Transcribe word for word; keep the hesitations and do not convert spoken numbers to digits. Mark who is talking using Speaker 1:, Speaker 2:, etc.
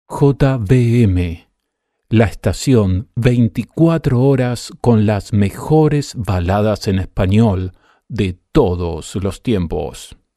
Speaker 1: J B M, la estación veinticuatro horas con las mejores baladas en español de todos los tiempos.